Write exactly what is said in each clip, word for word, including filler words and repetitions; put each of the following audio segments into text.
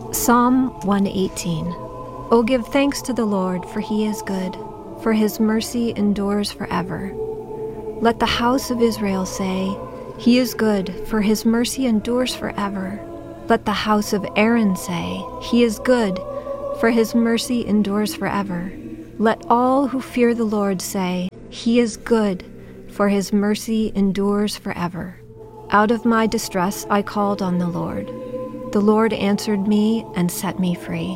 Psalm one eighteen. O give thanks to the Lord, for he is good, for his mercy endures forever. Let the house of Israel say, he is good, for his mercy endures forever. Let the house of Aaron say, he is good, for his mercy endures forever. Let all who fear the Lord say, he is good, for his mercy endures forever. Out of my distress I called on the Lord. The Lord answered me and set me free.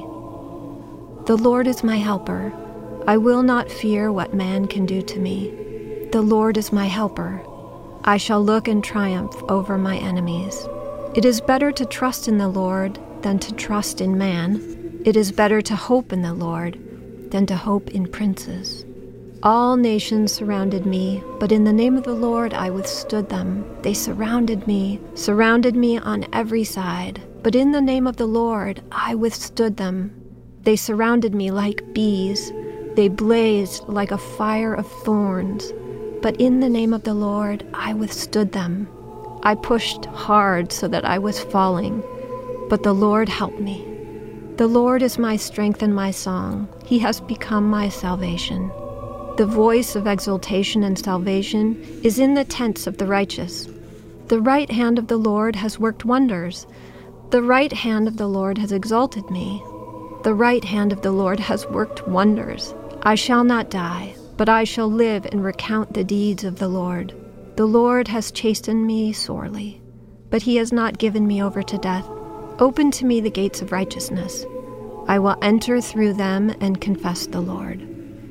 The Lord is my helper. I will not fear what man can do to me. The Lord is my helper. I shall look in triumph over my enemies. It is better to trust in the Lord than to trust in man. It is better to hope in the Lord than to hope in princes. All nations surrounded me, but in the name of the Lord I withstood them. They surrounded me, surrounded me on every side, but in the name of the Lord I withstood them. They surrounded me like bees. They blazed like a fire of thorns, but in the name of the Lord I withstood them. I pushed hard so that I was falling, but the Lord helped me. The Lord is my strength and my song. He has become my salvation. The voice of exultation and salvation is in the tents of the righteous. The right hand of the Lord has worked wonders. The right hand of the Lord has exalted me. The right hand of the Lord has worked wonders. I shall not die, but I shall live and recount the deeds of the Lord. The Lord has chastened me sorely, but he has not given me over to death. Open to me the gates of righteousness. I will enter through them and confess the Lord.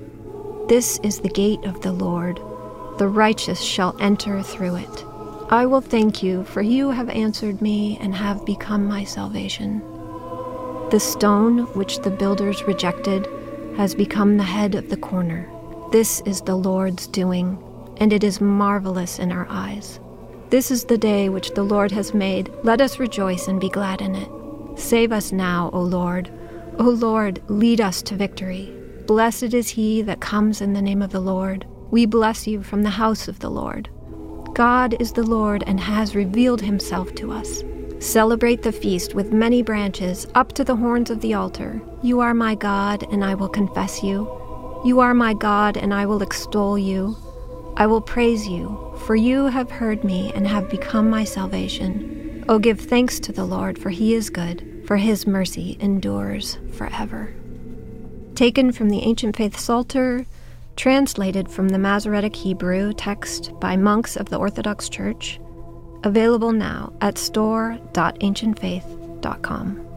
This is the gate of the Lord. The righteous shall enter through it. I will thank you, for you have answered me and have become my salvation. The stone which the builders rejected has become the head of the corner. This is the Lord's doing, and it is marvelous in our eyes. This is the day which the Lord has made. Let us rejoice and be glad in it. Save us now, O Lord. O Lord, lead us to victory. Blessed is he that comes in the name of the Lord. We bless you from the house of the Lord. God is the Lord and has revealed himself to us. Celebrate the feast with many branches up to the horns of the altar. You are my God, and I will confess you. You are my God, and I will extol you. I will praise you, for you have heard me and have become my salvation. O give thanks to the Lord, for he is good, for his mercy endures forever. Taken from the Ancient Faith Psalter, translated from the Masoretic Hebrew text by monks of the Orthodox Church, available now at store dot ancient faith dot com.